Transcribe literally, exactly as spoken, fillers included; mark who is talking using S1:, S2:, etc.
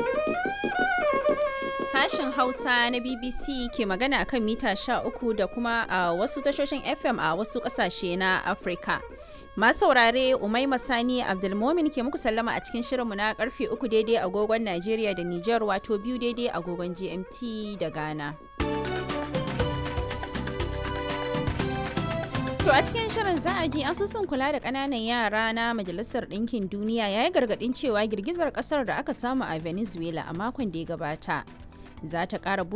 S1: Sashen Hausa na B B C ke magana kan mita sha uku da kuma a wasu tashoshin F M a wasu ƙasashe na Afirka. Masu saurare Umaima Sani Abdulmomin ke muku sallama a cikin shirinmu na karfe uku daidai agogon Najeriya da Nijar wato biyu daidai agogon G M T da Ghana. To a cikin shirin za a ji asusun kula da ƙananan yara na Majalisar Ɗinkin Duniya ya yi gargaɗin cewa girgizar ƙasar da aka samu a Venezuela a makon da ya gabata za ta ƙara